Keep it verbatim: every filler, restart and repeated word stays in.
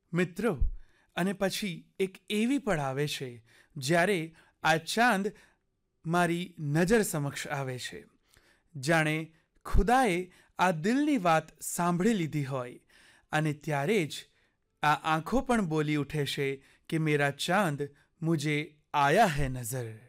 મિત્રો, અને પછી એક એવી પળ આવે છે જ્યારે આ ચાંદ મારી નજર સમક્ષ આવે છે, જાણે ખુદાએ આ દિલની વાત સાંભળી લીધી હોય, અને ત્યારે જ આ આંખો પણ બોલી ઉઠે છે કે મેરા ચાંદ મુझे આયા હૈ નઝર.